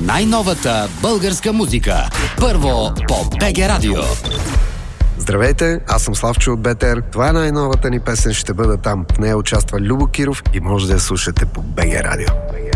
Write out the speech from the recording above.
най-новата българска музика. Първо по БГ Радио. Здравейте, аз съм Славчо от БТР. Това е най-новата ни песен, ще бъда там. В нея участва Любо Киров и може да я слушате по БГ Радио.